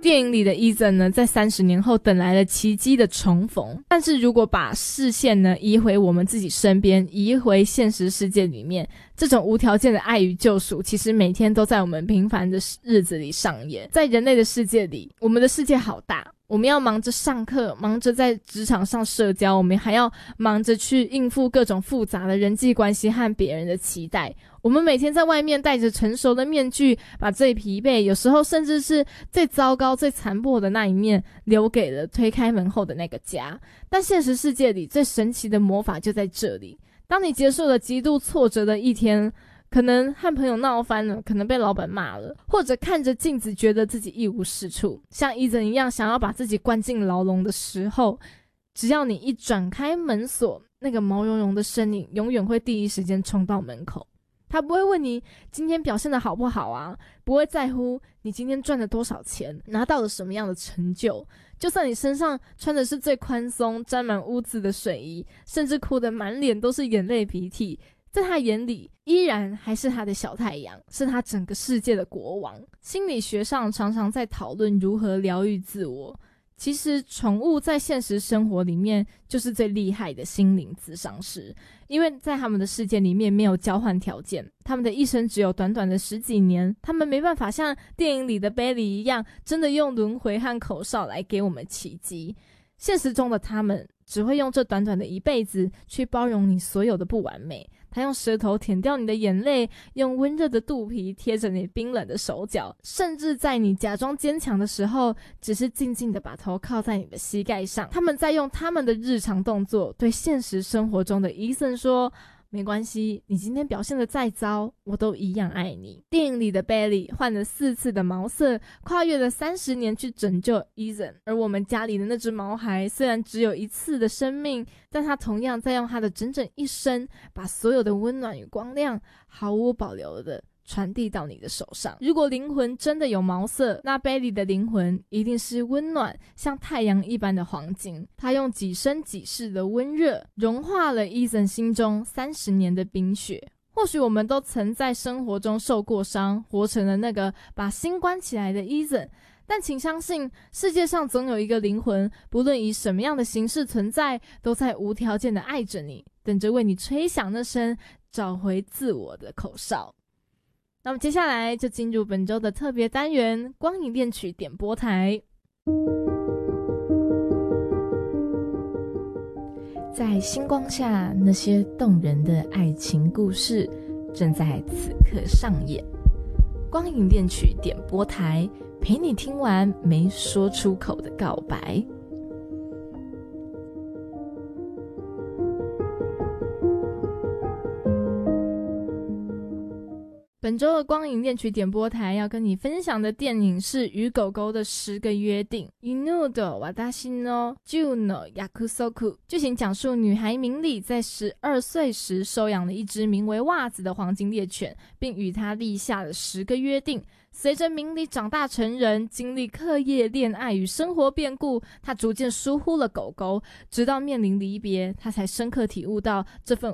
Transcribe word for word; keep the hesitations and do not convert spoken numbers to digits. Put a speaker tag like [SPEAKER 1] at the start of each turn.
[SPEAKER 1] 电影里的 Ethan 呢，在三十年后等来了奇迹的重逢。但是如果把视线呢移回我们自己身边，移回现实世界里面，这种无条件的爱与救赎其实每天都在我们平凡的日子里上演。在人类的世界里，我们的世界好大，我们要忙着上课，忙着在职场上社交，我们还要忙着去应付各种复杂的人际关系和别人的期待。我们每天在外面戴着成熟的面具，把最疲惫，有时候甚至是最糟糕最残破的那一面留给了推开门后的那个家。但现实世界里最神奇的魔法就在这里，当你结束了极度挫折的一天，可能和朋友闹翻了，可能被老板骂了，或者看着镜子觉得自己一无是处，像Ethan一样想要把自己关进牢笼的时候，只要你一转开门锁，那个毛茸茸的身影永远会第一时间冲到门口。他不会问你今天表现得好不好啊，不会在乎你今天赚了多少钱，拿到了什么样的成就。就算你身上穿的是最宽松沾满污渍的水衣，甚至哭得满脸都是眼泪鼻涕，在他眼里依然还是他的小太阳，是他整个世界的国王。心理学上常常在讨论如何疗愈自我，其实宠物在现实生活里面就是最厉害的心灵咨商师，因为在他们的世界里面没有交换条件，他们的一生只有短短的十几年，他们没办法像电影里的 Bailey 一样真的用轮回和口哨来给我们奇迹。现实中的他们只会用这短短的一辈子去包容你所有的不完美，他用舌头舔掉你的眼泪，用温热的肚皮贴着你冰冷的手脚，甚至在你假装坚强的时候，只是静静地把头靠在你的膝盖上。他们在用他们的日常动作对现实生活中的 Ethan 说，没关系，你今天表现得再糟，我都一样爱你。电影里的 Bailey 换了四次的毛色，跨越了三十年去拯救 Ethan， 而我们家里的那只毛孩虽然只有一次的生命，但他同样在用他的整整一生，把所有的温暖与光亮毫无保留的传递到你的手上。如果灵魂真的有毛色，那 Bailey 的灵魂一定是温暖像太阳一般的黄金，他用几生几世的温热融化了 Ethan 心中三十年的冰雪。或许我们都曾在生活中受过伤，活成了那个把心关起来的 Ethan， 但请相信世界上总有一个灵魂，不论以什么样的形式存在，都在无条件的爱着你，等着为你吹响那声找回自我的口哨。那么接下来就进入本周的特别单元光影恋曲点播台。在星光下，那些动人的爱情故事正在此刻上演。光影恋曲点播台，陪你听完没说出口的告白。本周的光影恋曲点播台要跟你分享的电影是《与狗狗的十个约定》犬と私のじゅうの約束。剧情讲述女孩明里在十二岁时收养了一只名为袜子的黄金猎犬，并与它立下了十个约定。随着明里长大成人，经历课业、恋爱与生活变故，他逐渐疏忽了狗狗，直到面临离别，他才深刻体悟到这份